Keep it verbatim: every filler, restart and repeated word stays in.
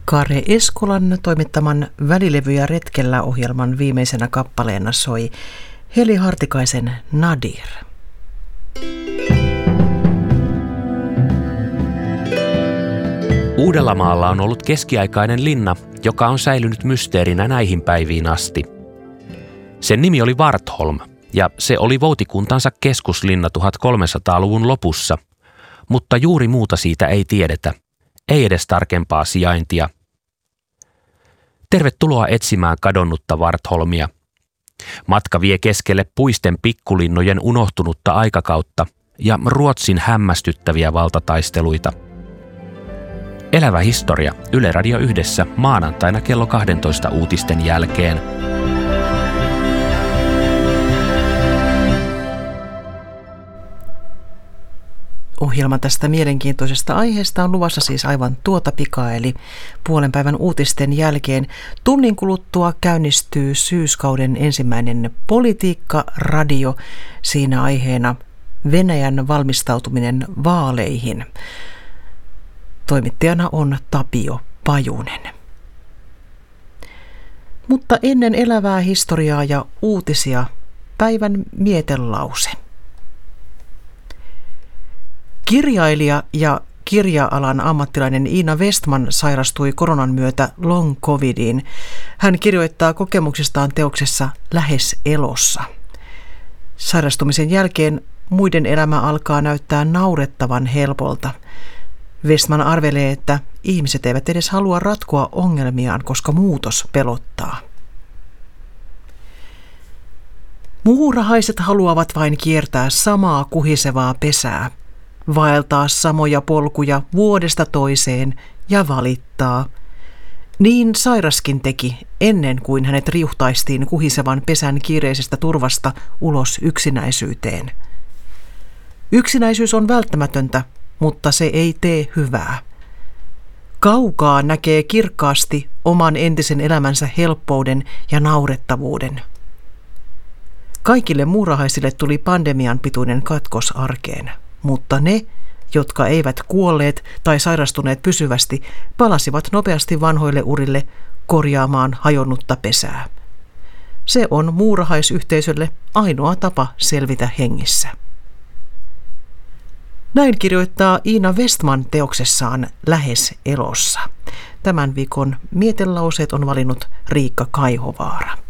Kare Eskolan toimittaman Välilevyjä retkellä -ohjelman viimeisenä kappaleena soi Heli Hartikaisen Nadir. Uudellamaalla on ollut keskiaikainen linna, joka on säilynyt mysteerinä näihin päiviin asti. Sen nimi oli Vartholm, ja se oli voutikuntansa keskuslinna tuhatkolmesataaluvun lopussa, mutta juuri muuta siitä ei tiedetä, ei edes tarkempaa sijaintia. Tervetuloa etsimään kadonnutta Vartholmia. Matka vie keskelle puisten pikkulinnojen unohtunutta aikakautta ja Ruotsin hämmästyttäviä valtataisteluita. Elävä historia Yle Radio yhdessä maanantaina kello kahdentoista uutisten jälkeen. Ohjelma tästä mielenkiintoisesta aiheesta on luvassa siis aivan tuota pikaa, eli puolen päivän uutisten jälkeen. Tunnin kuluttua käynnistyy syyskauden ensimmäinen politiikka-radio. Siinä aiheena Venäjän valmistautuminen vaaleihin. Toimittajana on Tapio Pajunen. Mutta ennen elävää historiaa ja uutisia päivän mietelause. Kirjailija ja kirja-alan ammattilainen Iina Westman sairastui koronan myötä long covidiin. Hän kirjoittaa kokemuksistaan teoksessa Lähes elossa. Sairastumisen jälkeen muiden elämä alkaa näyttää naurettavan helpolta. Westman arvelee, että ihmiset eivät edes halua ratkoa ongelmiaan, koska muutos pelottaa. Muurahaiset haluavat vain kiertää samaa kuhisevaa pesää, vaeltaa samoja polkuja vuodesta toiseen ja valittaa. Niin sairaskin teki ennen kuin hänet riuhtaistiin kuhisevan pesän kiireisestä turvasta ulos yksinäisyyteen. Yksinäisyys on välttämätöntä, mutta se ei tee hyvää. Kaukaa näkee kirkkaasti oman entisen elämänsä helppouden ja naurettavuuden. Kaikille muurahaisille tuli pandemian pituinen katkos arkeen, mutta ne, jotka eivät kuolleet tai sairastuneet pysyvästi, palasivat nopeasti vanhoille urille korjaamaan hajonnutta pesää. Se on muurahaisyhteisölle ainoa tapa selvitä hengissä. Näin kirjoittaa Iina Westman teoksessaan Lähes elossa. Tämän viikon mietelauseet on valinnut Riikka Kaihovaara.